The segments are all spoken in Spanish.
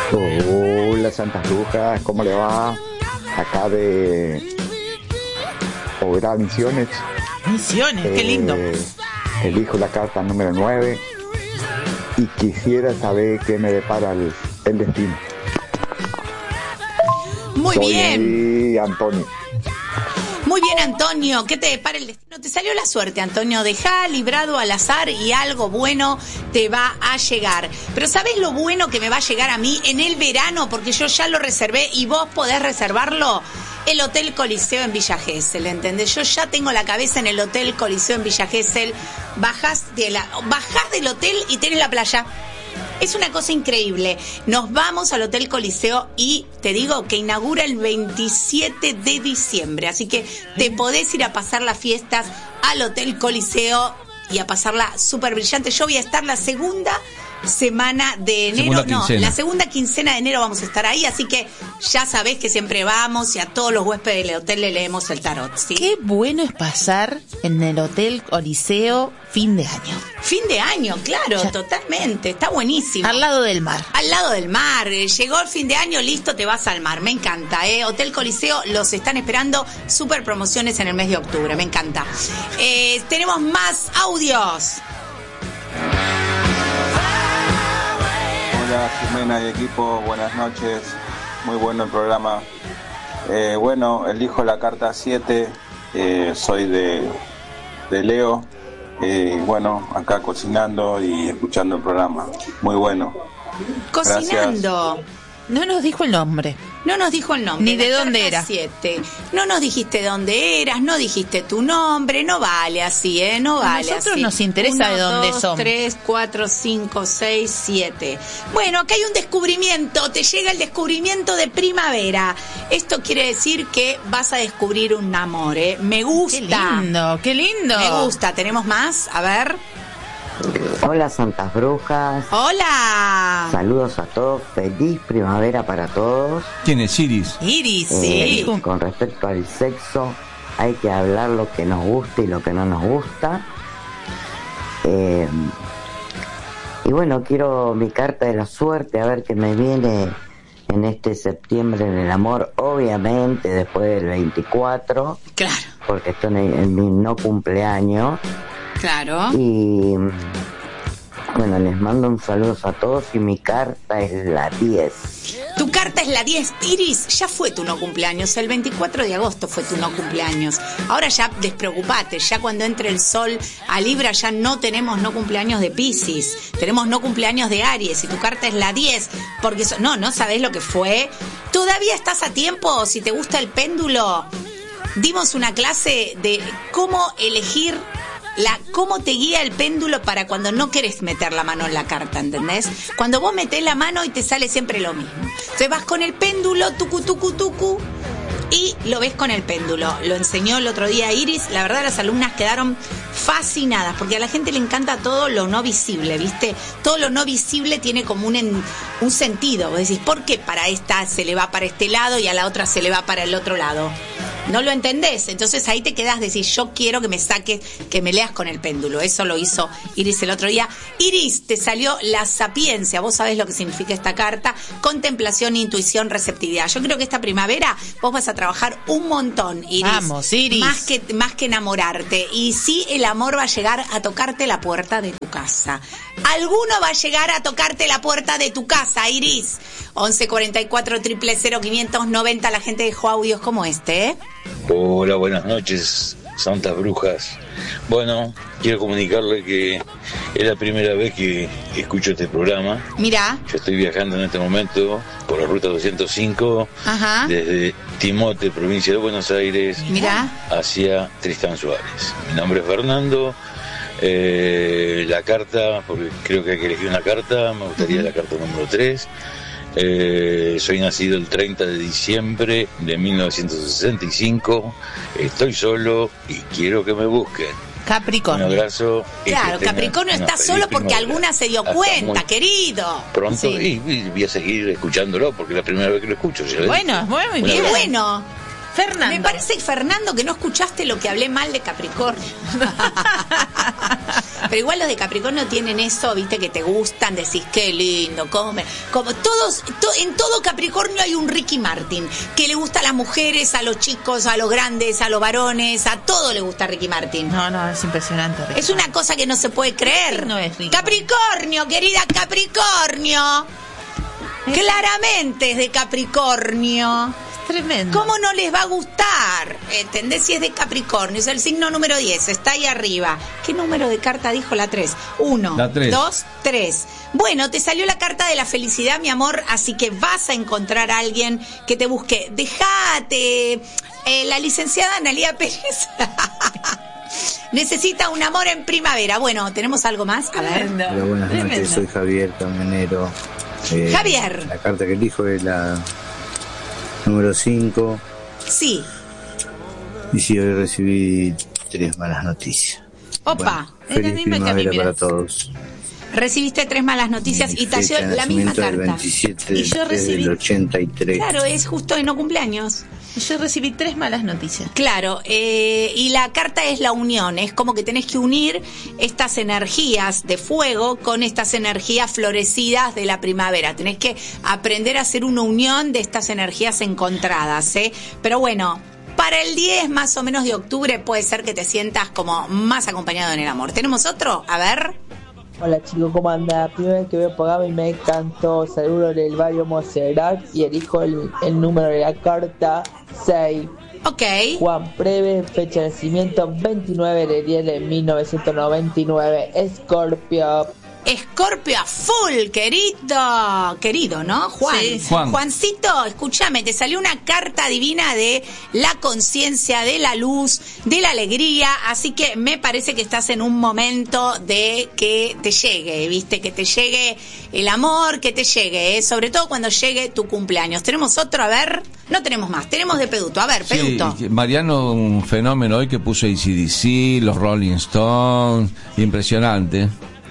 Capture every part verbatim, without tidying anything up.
Hola Santas Brujas, ¿cómo le va? Acá de Oberá Misiones. Misiones, eh, qué lindo. Elijo la carta número nueve y quisiera saber qué me depara el, el destino. Muy Soy bien. ahí, Antonio. Muy bien, Antonio, ¿qué te depara el destino? Te salió la suerte, Antonio. Dejá librado al azar y algo bueno te va a llegar. Pero ¿sabés lo bueno que me va a llegar a mí en el verano? Porque yo ya lo reservé y vos podés reservarlo. El Hotel Coliseo en Villa Gesell, ¿entendés? Yo ya tengo la cabeza en el Hotel Coliseo en Villa Gesell. Bajás, de la, bajás del hotel y tenés la playa. Es una cosa increíble. Nos vamos al Hotel Coliseo y te digo que inaugura el veintisiete de diciembre. Así que te podés ir a pasar las fiestas al Hotel Coliseo y a pasarla súper brillante. Yo voy a estar la segunda semana de enero. No, la segunda quincena de enero vamos a estar ahí. Así que ya sabés que siempre vamos y a todos los huéspedes del hotel le leemos el tarot, ¿sí? Qué bueno es pasar en el Hotel Coliseo fin de año. Fin de año, claro, ya. Totalmente. Está buenísimo. Al lado del mar. Al lado del mar. Llegó el fin de año, listo, te vas al mar. Me encanta, ¿eh? Hotel Coliseo, los están esperando. Super promociones en el mes de octubre. Me encanta. Eh, tenemos más audios. Hola Jimena y equipo, buenas noches. Muy bueno el programa. Eh, bueno, elijo la carta siete. Eh, soy de, de Leo. Eh, bueno, acá cocinando y escuchando el programa. Muy bueno. Cocinando. Gracias. No nos dijo el nombre. No nos dijo el nombre. Ni de dónde era. siete. No nos dijiste dónde eras, no dijiste tu nombre, no vale así, ¿eh? No vale así. A nosotros nos interesa Uno, de dónde dos, son. tres, cuatro, cinco, seis, siete. Bueno, acá hay un descubrimiento. Te llega el descubrimiento de primavera. Esto quiere decir que vas a descubrir un amor, ¿eh? Me gusta. Qué lindo, qué lindo. Me gusta. ¿Tenemos más? A ver. Hola Santas Brujas. Hola. Saludos a todos. Feliz primavera para todos. ¿Quién es Iris? Iris, eh, sí. Con respecto al sexo, hay que hablar lo que nos gusta y lo que no nos gusta. Eh, y bueno, quiero mi carta de la suerte, a ver qué me viene en este septiembre en el amor. Obviamente después del veinticuatro. Claro. Porque estoy en, en mi no cumpleaños. Claro. Y bueno, les mando un saludo a todos y mi carta es la diez. Tu carta es la diez. Iris, ya fue tu no cumpleaños. El veinticuatro de agosto fue tu no cumpleaños. Ahora ya despreocupate. Ya cuando entre el sol a Libra ya no tenemos no cumpleaños de Piscis. Tenemos no cumpleaños de Aries. Y tu carta es la diez. Porque so- no, no sabés lo que fue. Todavía estás a tiempo. Si te gusta el péndulo, dimos una clase de cómo elegir La, cómo te guía el péndulo para cuando no querés meter la mano en la carta, ¿entendés? Cuando vos metés la mano y te sale siempre lo mismo. Entonces vas con el péndulo, tucu, tucu, tucu, y lo ves con el péndulo. Lo enseñó el otro día Iris. La verdad, las alumnas quedaron fascinadas, porque a la gente le encanta todo lo no visible, ¿viste? Todo lo no visible tiene como un, en, un sentido. Vos decís, ¿por qué para esta se le va para este lado y a la otra se le va para el otro lado? No lo entendés, entonces ahí te quedás, decís, yo quiero que me saques, que me leas con el péndulo. Eso lo hizo Iris el otro día. Iris, te salió la sapiencia. Vos sabés lo que significa esta carta: contemplación, intuición, receptividad. Yo creo que esta primavera vos vas a trabajar un montón, Iris. Vamos, Iris. Más que, más que enamorarte. Y sí, el amor va a llegar a tocarte la puerta de tu casa. Alguno va a llegar a tocarte la puerta de tu casa, Iris. once cuarenta y cuatro, cero cero cero, quinientos noventa. La gente dejó audios como este, ¿eh? Hola, buenas noches, Santas Brujas. Bueno, quiero comunicarle que es la primera vez que escucho este programa. Mirá. Yo estoy viajando en este momento por la ruta doscientos cinco. Ajá. Desde Timote, provincia de Buenos Aires, Mirá. hacia Tristán Suárez. Mi nombre es Fernando. Eh, la carta, porque creo que hay que elegir una carta, me gustaría uh-huh. la carta número tres. Eh, soy nacido el treinta de diciembre de mil novecientos sesenta y cinco. Estoy solo y quiero que me busquen. Capricornio. Un abrazo. Claro, Capricornio está solo porque primavera. alguna se dio Hasta cuenta, querido. Pronto, Sí. y, y voy a seguir escuchándolo porque es la primera vez que lo escucho. ¿Ya ves? Bueno, bueno, muy Un bien. Qué abrazo. bueno. Fernando. Me parece, Fernando, que no escuchaste lo que hablé mal de Capricornio. Pero igual los de Capricornio tienen eso, viste, que te gustan, decís qué lindo, come. Como todos, to, en todo Capricornio hay un Ricky Martin, que le gusta a las mujeres, a los chicos, a los grandes, a los varones, a todo le gusta Ricky Martin. No, no, es impresionante. Ricky. Es una cosa que no se puede creer. No es Ricky Capricornio, querida Capricornio. Es... Claramente es de Capricornio. Tremendo. ¿Cómo no les va a gustar? ¿Entendés? Si es de Capricornio, es el signo número diez, está ahí arriba. ¿Qué número de carta dijo la tres? Uno, la tres. dos, tres. Bueno, te salió la carta de la felicidad, mi amor, así que vas a encontrar a alguien que te busque. Dejate. Eh, la licenciada Analía Pérez necesita un amor en primavera. Bueno, ¿tenemos algo más? A ver. Hola, buenas Tremendo. noches, soy Javier Camionero. Eh, Javier. La carta que elijo es la número cinco. Sí. Y sí, hoy recibí tres malas noticias. Opa. Bueno, feliz primavera para todos. Recibiste tres malas noticias Mi y te fecha de la misma nacimiento carta. del veintisiete Y yo recibí- del ochenta y tres. Claro, es justo en no cumpleaños. Yo recibí tres malas noticias. Claro, eh, y la carta es la unión, es como que tenés que unir estas energías de fuego con estas energías florecidas de la primavera. Tenés que aprender a hacer una unión de estas energías encontradas, ¿eh? Pero bueno, para el diez más o menos de octubre puede ser que te sientas como más acompañado en el amor. ¿Tenemos otro? A ver. Hola chicos, ¿cómo anda? Primera vez que veo programa y me encantó. Saludos del barrio Monserrat y elijo el, el número de la carta seis. Ok. Juan Preve, fecha de nacimiento veintinueve de diez de mil novecientos noventa y nueve, Escorpio. Escorpio a full, querido. Querido, ¿no? Juan. Sí. Juan. Juancito, escúchame, te salió una carta divina de la conciencia, de la luz, de la alegría, así que me parece que estás en un momento de que te llegue, ¿viste? Que te llegue el amor, que te llegue, ¿eh? Sobre todo cuando llegue tu cumpleaños. ¿Tenemos otro? A ver. No tenemos más, tenemos de Peduto. A ver, Peduto. Sí, Mariano, un fenómeno hoy que puso A C D C, los Rolling Stones, impresionante.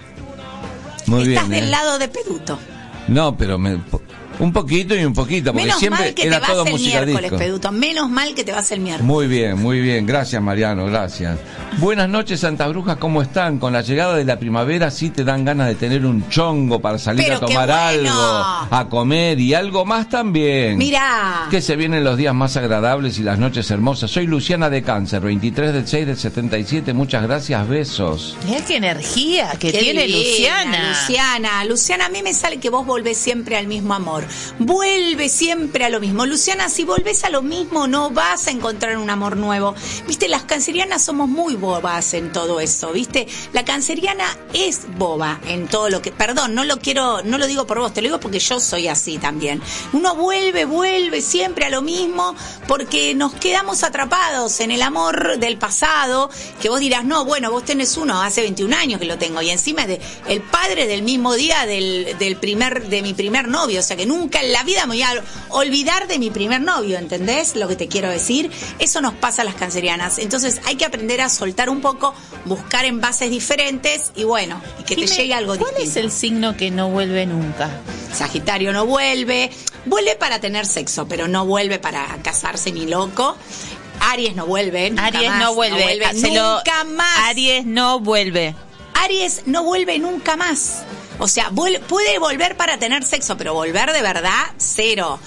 Muy Estás bien, del ¿eh? lado de Peduto. No, pero me, un poquito y un poquito, porque Menos siempre mal que era te todo vas el música miércoles, disco. Peduto. Menos mal que te vas el miércoles. Muy bien, muy bien. Gracias, Mariano, gracias. Buenas noches, Santa Brujas, ¿cómo están? Con la llegada de la primavera sí te dan ganas de tener un chongo para salir Pero a tomar qué bueno. algo, a comer y algo más también. Mirá. Que se vienen los días más agradables y las noches hermosas. Soy Luciana de Cáncer, veintitrés del seis del setenta y siete. Muchas gracias, besos. Mirá qué energía que Qué tiene divina, Luciana. Luciana, Luciana, a mí me sale que vos volvés siempre al mismo amor. Vuelve siempre a lo mismo. Luciana, si volvés a lo mismo, no vas a encontrar un amor nuevo. Viste, las cancerianas somos muy bobas en todo eso, viste. La canceriana es boba en todo lo que... Perdón, no lo quiero, no lo digo por vos, te lo digo porque yo soy así también. Uno vuelve, vuelve siempre a lo mismo porque nos quedamos atrapados en el amor del pasado, que vos dirás, no, bueno, vos tenés uno, hace veintiún años que lo tengo, y encima es de, el padre del mismo día del, del primer, de mi primer novio, o sea que nunca en la vida me voy a olvidar de mi primer novio, ¿entendés lo que te quiero decir? Eso nos pasa a las cancerianas, entonces hay que aprender a soltar un poco, buscar en bases diferentes y bueno, y que te Jimé, llegue algo ¿cuál distinto. es el signo que no vuelve nunca? Sagitario no vuelve, vuelve para tener sexo, pero no vuelve para casarse ni loco. Aries no vuelve, nunca Aries más, no vuelve, no vuelve hacelo- nunca más. Aries no vuelve. Aries no vuelve nunca más. O sea, vuel- puede volver para tener sexo, pero volver de verdad, cero.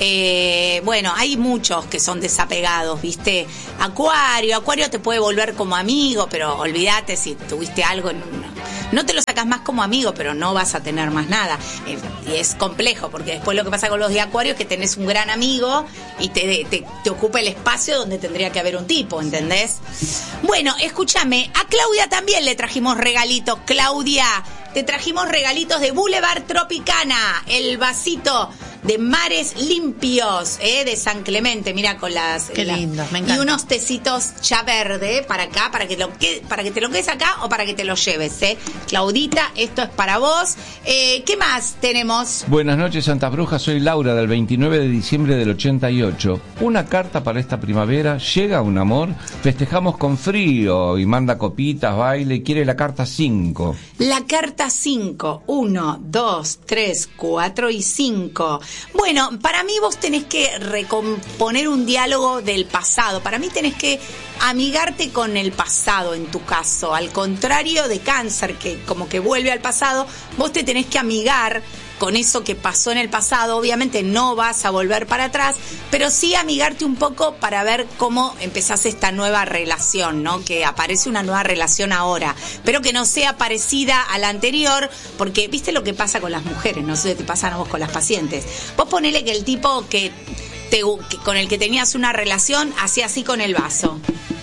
Eh, bueno, hay muchos que son desapegados, ¿viste? Acuario, Acuario te puede volver como amigo, pero olvídate si tuviste algo, no, no te lo sacas más como amigo, pero no vas a tener más nada. Eh, y es complejo, porque después lo que pasa con los de Acuario es que tenés un gran amigo y te, te, te ocupa el espacio donde tendría que haber un tipo, ¿entendés? Bueno, escúchame, a Claudia también le trajimos regalitos. Claudia, te trajimos regalitos de Boulevard Tropicana, el vasito de mares limpios, ¿eh? De San Clemente, mira con las... Qué la- lindo, me y encanta. unos tecitos ya verde para acá, para que, lo que, para que te lo quedes acá o para que te lo lleves, ¿eh? Claudita, esto es para vos. Eh, ¿Qué más tenemos? Buenas noches, Santa Brujas, soy Laura del veintinueve de diciembre del ochenta y ocho. Una carta para esta primavera, llega un amor, festejamos con frío y manda copitas, baile, quiere la carta cinco. La carta cinco, uno, dos, tres, cuatro y cinco. Bueno, para mí vos tenés que recomponer un diálogo del pasado. Para mí tenés que amigarte con el pasado en tu caso. Al contrario de Cáncer, que como que vuelve al pasado, vos te tenés que amigar con eso que pasó en el pasado. Obviamente no vas a volver para atrás, pero sí amigarte un poco para ver cómo empezás esta nueva relación, ¿no? Que aparece una nueva relación ahora, pero que no sea parecida a la anterior, porque viste lo que pasa con las mujeres, no sé si te pasa a vos con las pacientes. Vos ponele que el tipo que, te, que con el que tenías una relación hacía así con el vaso.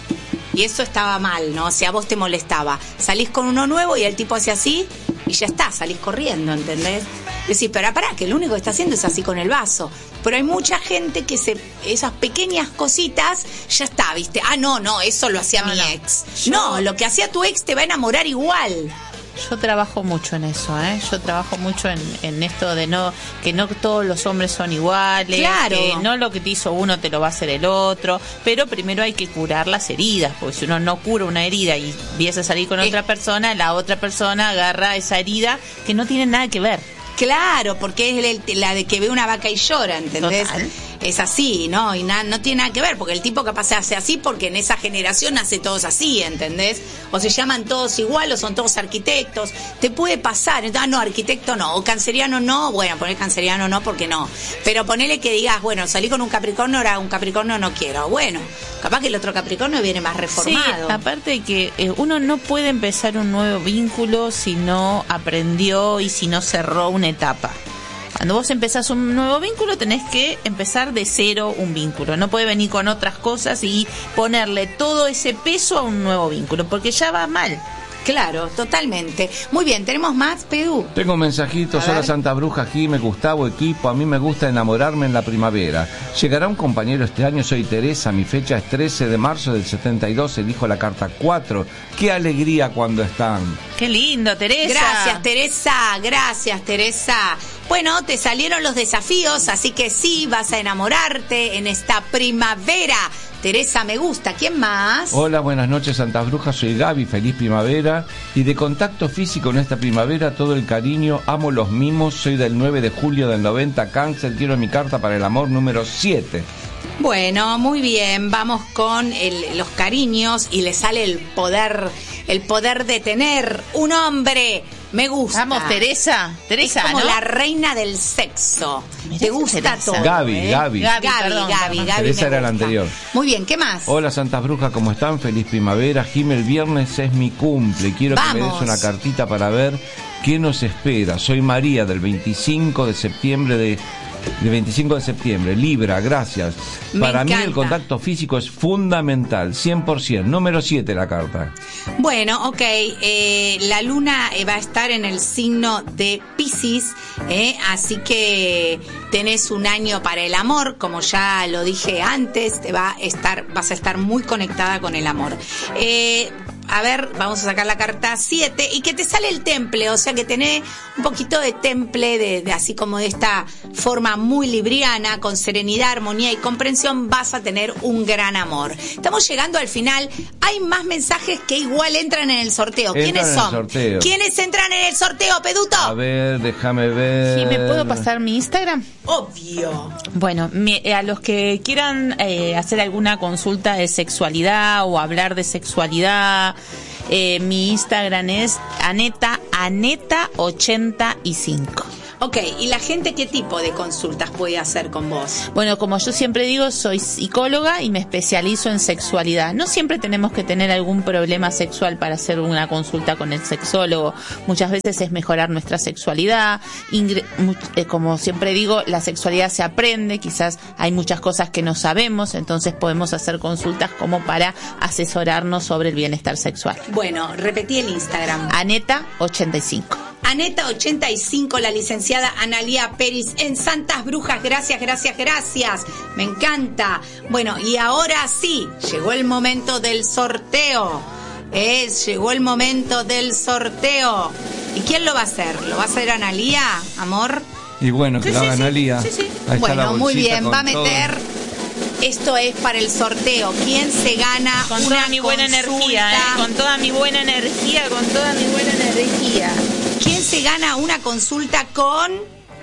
Y eso estaba mal, ¿no? O sea, a vos te molestaba. Salís con uno nuevo y el tipo hace así y ya está, salís corriendo, ¿entendés? Decís, pero pará, que lo único que está haciendo es así con el vaso. Pero hay mucha gente que se esas pequeñas cositas, ya está, ¿viste? Ah, no, no, eso lo hacía no, mi no. ex. Yo... No, lo que hacía tu ex te va a enamorar igual. Yo trabajo mucho en eso, ¿eh? Yo trabajo mucho en, en esto de no que no todos los hombres son iguales, claro. Que no lo que te hizo uno te lo va a hacer el otro, pero primero hay que curar las heridas, porque si uno no cura una herida y empieza a salir con eh. otra persona, la otra persona agarra esa herida que no tiene nada que ver. Claro, porque es el, la de que ve una vaca y llora, ¿entendés? Total. Es así, ¿no? Y na, no tiene nada que ver, porque el tipo capaz se hace así porque en esa generación hace todos así, ¿entendés? O se llaman todos igual, o son todos arquitectos. Te puede pasar. Entonces, ah, no, arquitecto no, o canceriano no, bueno, poner canceriano no, porque no. Pero ponele que digas, bueno, salí con un Capricornio, ahora un Capricornio no quiero. Bueno, capaz que el otro Capricornio viene más reformado. Sí, aparte de que eh, uno no puede empezar un nuevo vínculo si no aprendió y si no cerró una etapa. Cuando vos empezás un nuevo vínculo tenés que empezar de cero un vínculo. No puede venir con otras cosas y ponerle todo ese peso a un nuevo vínculo, porque ya va mal. Claro, totalmente. Muy bien, ¿tenemos más, Pedú? Tengo mensajitos. Hola Santa Bruja, Jime, Gustavo, equipo. A mí me gusta enamorarme en la primavera. Llegará un compañero este año, soy Teresa. Mi fecha es trece de marzo del setenta y dos. Elijo la carta cuatro. Qué alegría cuando están. Qué lindo, Teresa. Gracias, Teresa. Gracias, Teresa. Bueno, te salieron los desafíos, así que sí, vas a enamorarte en esta primavera. Teresa, me gusta. ¿Quién más? Hola, buenas noches, Santa Bruja. Soy Gaby. Feliz primavera. Y de contacto físico en esta primavera, todo el cariño. Amo los mimos. Soy del nueve de julio del noventa. Cáncer. Quiero mi carta para el amor número siete. Bueno, muy bien. Vamos con el, los cariños y le sale el poder, el poder de tener un hombre. Me gusta. Vamos, Teresa. Teresa, es como ¿no? la reina del sexo. Mirá, te gusta Teresa. todo. Gaby, ¿eh? Gaby. Gaby, Gaby, perdón, Gaby, perdón. Gaby. Teresa era la anterior. Muy bien, ¿qué más? Hola, Santas Brujas, ¿cómo están? Feliz primavera. Jimé, el viernes es mi cumple. Quiero Vamos. que me des una cartita para ver qué nos espera. Soy María, del veinticinco de septiembre de... de veinticinco de septiembre, Libra, gracias. Me Para encanta. mí el contacto físico es fundamental, cien por ciento. Número siete la carta. Bueno, ok, eh, la luna eh, va a estar en el signo de Piscis, eh, así que tenés un año para el amor, como ya lo dije antes, te va a estar, vas a estar muy conectada con el amor. Eh, A ver, vamos a sacar la carta siete y que te sale el temple, o sea que tenés un poquito de temple, de, de así como de esta forma muy libriana, con serenidad, armonía y comprensión, vas a tener un gran amor. Estamos llegando al final, hay más mensajes que igual entran en el sorteo. Entran ¿Quiénes en el son? sorteo. ¿Quiénes entran en el sorteo, Peduto? A ver, déjame ver. ¿Sí me puedo pasar mi Instagram? Obvio. Bueno, me, a los que quieran eh, hacer alguna consulta de sexualidad o hablar de sexualidad, eh, mi Instagram es Aneta, Aneta ochenta y cinco. Ok, ¿y la gente qué tipo de consultas puede hacer con vos? Bueno, como yo siempre digo, soy psicóloga y me especializo en sexualidad. No siempre tenemos que tener algún problema sexual para hacer una consulta con el sexólogo. Muchas veces es mejorar nuestra sexualidad. Ingre- mu- eh, como siempre digo, la sexualidad se aprende. Quizás hay muchas cosas que no sabemos, entonces podemos hacer consultas como para asesorarnos sobre el bienestar sexual. Bueno, repetí el Instagram. Aneta ochenta y cinco. Aneta ochenta y cinco, la licenciada Analía Peris en Santas Brujas. Gracias, gracias, gracias. Me encanta. Bueno, y ahora sí, llegó el momento del sorteo. Es, llegó el momento del sorteo. ¿Y quién lo va a hacer? ¿Lo va a hacer Analía, amor? Y bueno, que Sí, la sí, haga sí. Analía. Sí, sí. Ahí está la Bueno, muy bolsita bien, con va a meter... todo. Esto es para el sorteo. ¿Quién se gana Con una toda mi buena consulta? energía, ¿eh? Con toda mi buena energía, con toda mi buena energía. ¿Quién se gana una consulta con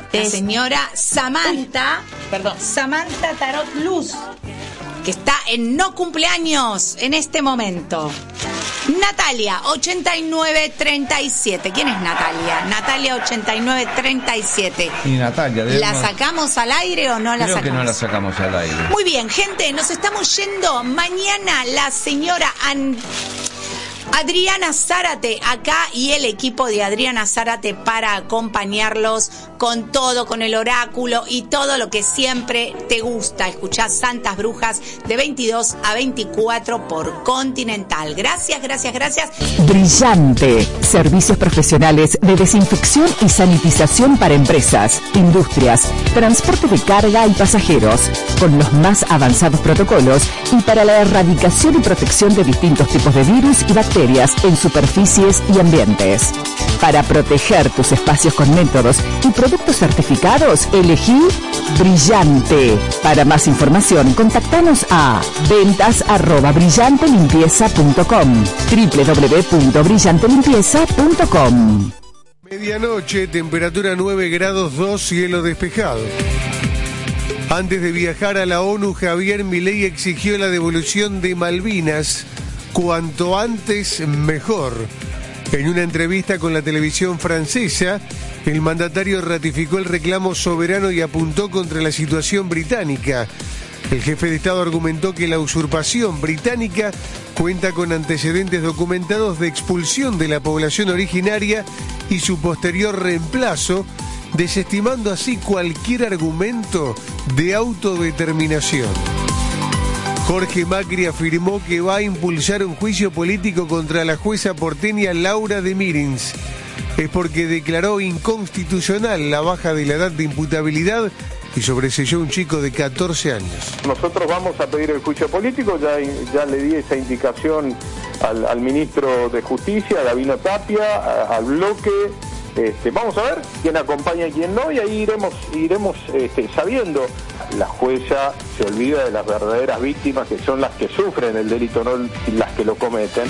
La señora Samantha, perdón, Samantha Tarot Luz, que está en no cumpleaños en este momento. Natalia, ochenta y nueve treinta y siete. ¿Quién es Natalia? Natalia, ochenta y nueve treinta y siete. Y Natalia, debemos... ¿La sacamos al aire o no la Creo sacamos? que no la sacamos al aire. Muy bien, gente, nos estamos yendo. Mañana la señora An... Adriana Zárate acá y el equipo de Adriana Zárate para acompañarlos con todo, con el oráculo y todo lo que siempre te gusta. Escuchar Santas Brujas de veintidós a veinticuatro por Continental. Gracias, gracias, gracias. Brillante. Servicios profesionales de desinfección y sanitización para empresas, industrias, transporte de carga y pasajeros, con los más avanzados protocolos y para la erradicación y protección de distintos tipos de virus y bacterias en superficies y ambientes. Para proteger tus espacios con métodos y productos certificados, elegí Brillante. Para más información, contactanos a ventas arroba brillante limpieza punto com, doble u doble u doble u punto brillante limpieza punto com. Medianoche, temperatura nueve grados dos, cielo despejado. Antes de viajar a la ONU, Javier Milei exigió la devolución de Malvinas. Cuanto antes, mejor. En una entrevista con la televisión francesa, el mandatario ratificó el reclamo soberano y apuntó contra la situación británica. El jefe de Estado argumentó que la usurpación británica cuenta con antecedentes documentados de expulsión de la población originaria y su posterior reemplazo, desestimando así cualquier argumento de autodeterminación. Jorge Macri afirmó que va a impulsar un juicio político contra la jueza porteña Laura de Mirins. Es porque declaró inconstitucional la baja de la edad de imputabilidad y sobreseyó un chico de catorce años. Nosotros vamos a pedir el juicio político, ya, ya le di esa indicación al, al ministro de Justicia, Davino Tapia, a, al bloque. Este, vamos a ver quién acompaña y quién no, y ahí iremos, iremos este, sabiendo. La jueza se olvida de las verdaderas víctimas, que son las que sufren el delito, no las que lo cometen.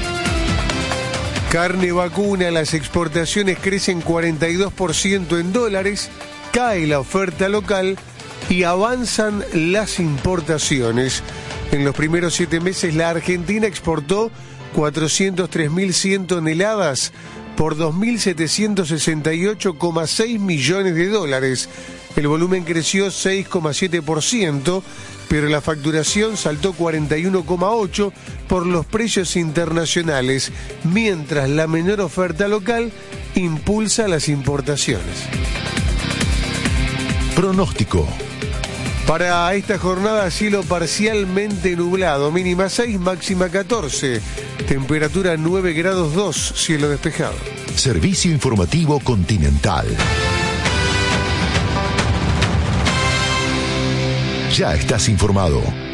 Carne vacuna, las exportaciones crecen cuarenta y dos por ciento en dólares, cae la oferta local y avanzan las importaciones. En los primeros siete meses la Argentina exportó cuatrocientos tres mil cien toneladas por dos mil setecientos sesenta y ocho coma seis millones de dólares. El volumen creció seis coma siete por ciento, pero la facturación saltó cuarenta y uno coma ocho por ciento por los precios internacionales, mientras la menor oferta local impulsa las importaciones. Pronóstico. Para esta jornada, cielo parcialmente nublado, mínima seis, máxima catorce, temperatura nueve grados dos, cielo despejado. Servicio informativo Continental. Ya estás informado.